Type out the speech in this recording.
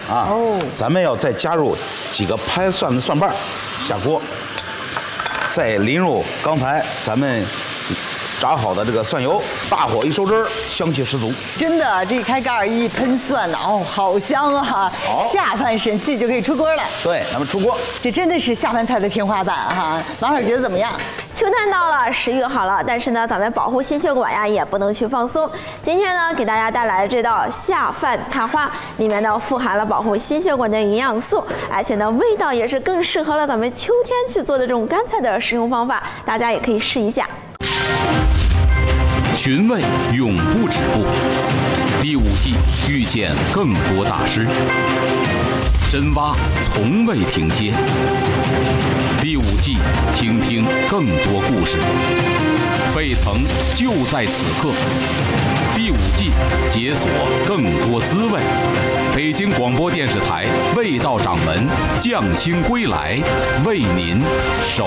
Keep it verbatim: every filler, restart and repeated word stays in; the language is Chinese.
啊。哦，咱们要再加入几个拍蒜的蒜瓣下锅，再淋入刚才咱们炸好的这个蒜油，大火一收汁儿，香气十足。 真的，这一开盖儿一喷蒜，哦，好香啊！ 好， 下饭神器就可以出锅了。 对，咱们出锅。 这真的是下饭菜的天花板哈！王老师觉得怎么样？ 秋天到了，食欲好了，但是呢，咱们保护心血管呀，也不能去放松。今天呢，给大家带来这道下饭菜花，里面呢富含了保护心血管的营养素，而且呢，味道也是更适合了咱们秋天去做的这种干菜的食用方法，大家也可以试一下。 寻味永不止步，第五季遇见更多大师，深挖从未停歇。第五季听听更多故事，沸腾就在此刻。第五季解锁更多滋味。北京广播电视台味道掌门匠心归来，为您守